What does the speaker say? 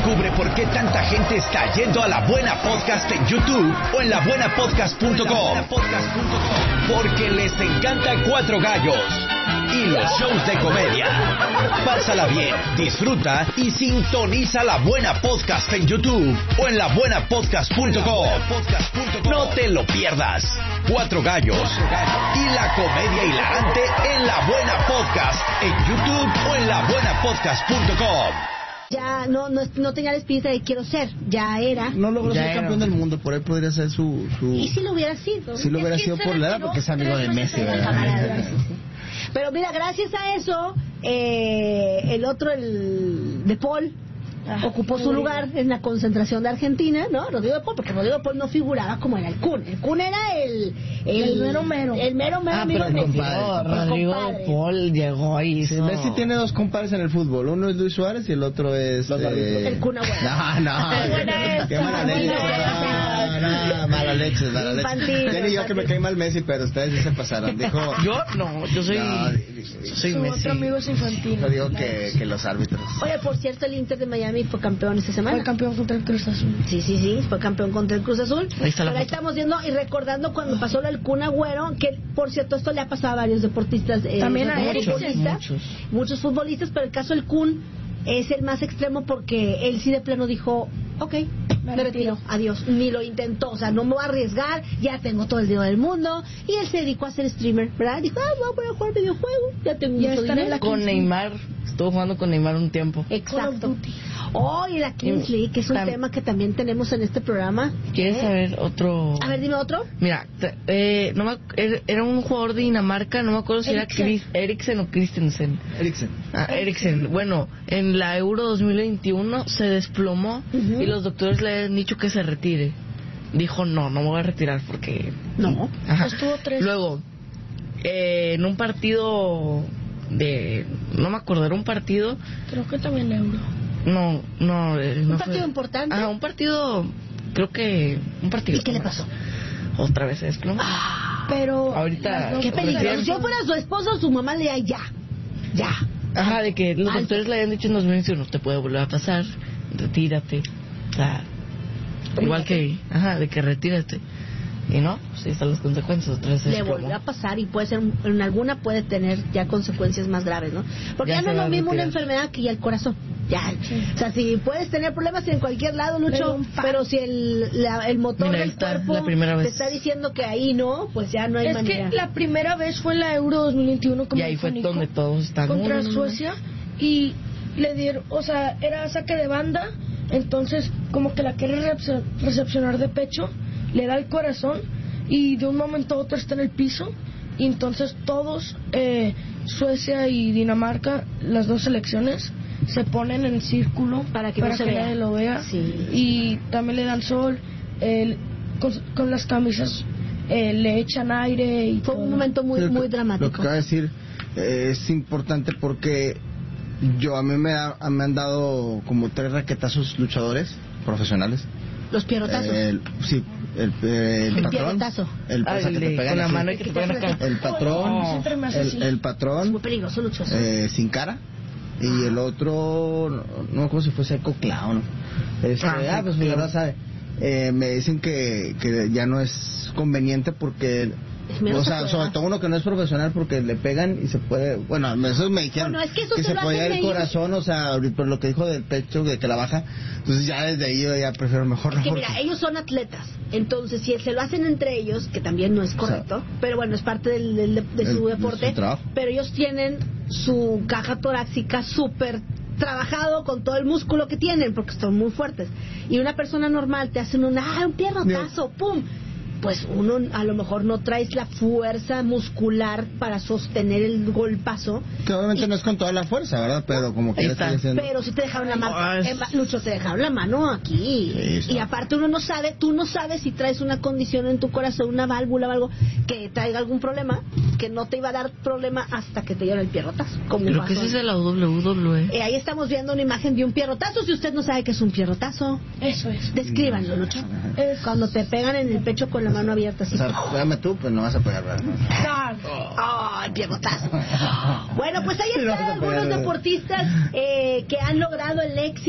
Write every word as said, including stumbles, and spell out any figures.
Descubre por qué tanta gente está yendo a La Buena Podcast en YouTube o en la buena podcast punto com. Porque les encanta Cuatro Gallos y los shows de comedia. Pásala bien, disfruta y sintoniza La Buena Podcast en YouTube o en la buena podcast punto com. No te lo pierdas. Cuatro Gallos y la comedia hilarante en La Buena Podcast en YouTube o en la buena podcast punto com. Ya no, no, no tenía la espinita de quiero ser, ya era. No logró Ya ser era. campeón del mundo, por ahí podría ser su... su... Y si lo hubiera sido. Si lo hubiera sido por la edad, porque es amigo de Messi, ¿verdad? Pero mira, gracias a eso, eh, el otro, el de Paul, ah, ocupó su lugar en la concentración de Argentina, ¿no? Rodrigo de Paul, porque Rodrigo de Paul no figuraba como era el Kun. El Kun era el... El, el mero mero. El mero mero Ah, amigo pero de el Messi. compadre, El Rodrigo compadre. de Paul llegó y hizo... Sí, Messi tiene dos compadres en el fútbol. Uno es Luis Suárez y el otro es... Eh... El Kun Agüero. No, no. Qué mala leche. No, no, mala leche, mala leche. Infantil, Ya ni yo que me cae mal Messi, pero ustedes sí se pasaron. Dijo... Yo no, yo soy... No, soy Su Messi. otro amigo es infantil. Yo digo que, que los árbitros... Oye, por cierto, el Inter de Miami fue campeón esta semana. Fue campeón contra el Cruz Azul. Sí, sí, sí, fue campeón contra el Cruz Azul. Ahí está la Pero ahí foto. estamos viendo y recordando cuando pasó lo del Kun Agüero, que por cierto esto le ha pasado a varios deportistas. Eh, También a muchos Eriksen. futbolistas, Muchos. muchos futbolistas, pero el caso del Kun es el más extremo porque él sí de plano dijo, ok, me, Me retiro, retiro. adiós. Ni lo intentó, o sea, no me voy a arriesgar, ya tengo todo el dinero del mundo. Y él se dedicó a ser streamer, ¿verdad? Dijo, ah, voy a poner a jugar videojuegos, ya tengo Ya mucho está en dinero. la Con Neymar, estuvo jugando con Neymar un tiempo. Exacto. Call of Duty. Oh, y la Kings League, que es un Tam- tema que también tenemos en este programa. ¿Quieres ¿Eh? saber otro? A ver, dime otro. Mira, te- eh, no me, ac- era- era un jugador de Dinamarca, no me acuerdo si Eriksen. era Chris, Eriksen o Christensen. Eriksen. Ah, Eriksen. Bueno, en la Euro dos mil veintiuno se desplomó Ujú. y los doctores le han dicho que se retire. Dijo, no, no me voy a retirar porque... No. Ajá. Estuvo tres. Luego, eh, en un partido de... No me acuerdo, era un partido... Creo que también Euro. No, no... eh, no Un fue- partido importante. Ah, un partido... Creo que... Un partido. ¿Y qué le pasó? Otra vez se desplomó. Pero... Ahorita- las dos Qué peligro. Decían- Si yo fuera su esposo, su mamá le diría ya. Ya. Ajá, de que los Alto. doctores le habían dicho en dos mil veintiuno, te puede volver a pasar, retírate. O sea, igual que, ajá, de que retírate. Y no, pues ahí están las consecuencias. Otra vez se Le desplomó. volvió a pasar y puede ser, en alguna puede tener ya consecuencias más graves, ¿no? Porque Ya ya, no se es va lo a mismo una retirar. enfermedad que ya el corazón. Ya. O sea, si puedes tener problemas en cualquier lado, Pero Lucho, un pa- pero si el, la- el motor Mira, ahí del está, cuerpo la primera te vez. está diciendo que ahí no, pues ya no hay Es manera. que la primera vez fue en la Euro dos mil veintiuno, como Y ahí dijo fue Nico, donde todos están. contra no, no, no. Suecia, y le dieron, o sea, era saque de banda, entonces como que la quiere recep- recepcionar de pecho, le da el corazón y de un momento a otro está en el piso, y entonces todos, eh, Suecia y Dinamarca, las dos selecciones, se ponen en círculo Para que no se vea. nadie lo vea, Sí. y también le dan sol, el- con, con las camisas eh, le echan aire y Fue todo. un momento muy, Sí, lo muy que- dramático. Lo que acaba de decir eh, es importante porque yo a mí me, ha- me han dado como tres raquetazos luchadores profesionales. Los pierrotazos. El, sí, el, el, El patrón. pierrotazo. El, Ah, o sea, el que te de- pegan con la así. mano y que te pegan acá. El patrón, Siempre me hace así. el, el Es patrón muy peligroso, Lucho. eso. eh, sin cara y el otro no, no me acuerdo si fue Psycho Clown. Este, Ah, ah, pues mi Psycho verdad sabe. Eh, me dicen que, que ya no es conveniente porque Es menos o sea, afuera. sobre todo uno que no es profesional porque le pegan y se puede, bueno, eso me dijeron Bueno, es que eso se se lo podía hacen el ellos. corazón, o sea, por lo que dijo del pecho de que la baja, entonces ya desde ahí yo ya prefiero mejor Es que no, mira, porque- ellos son atletas, entonces si se lo hacen entre ellos, que también no es correcto, pero bueno, es parte del, del- de, El- su de deporte, su trabajo. pero ellos tienen su caja torácica súper trabajado con todo el músculo que tienen, porque son muy fuertes. Y una persona normal te hacen un, ah, un pierrotazo, pum. Pues uno a lo mejor no traes la fuerza muscular para sostener el golpazo. que obviamente no es con toda la fuerza, ¿verdad? Pero como Ahí que está. Pero si te dejaron la mano, Ah, es- eh, Lucho, te dejaron la mano aquí. Sí, está. Y aparte uno no sabe, tú no sabes si traes una condición en tu corazón, una válvula o algo que traiga algún problema, que no te iba a dar problema hasta que te dieron el pierrotazo. Como Creo pasó que ese es en- de la W W E. Eh, ahí estamos viendo una imagen de un pierrotazo. Si usted no sabe qué es un pierrotazo, Eso es. descríbanlo, Lucho. Es- Cuando te pegan en el pecho con la mano abierta así. o sea, pégame tú, pues no vas a pegar, ¿verdad? ¡Oh, el pierrotazo! Bueno, pues ahí No vas están a algunos pegar. deportistas eh, que han logrado el éxito.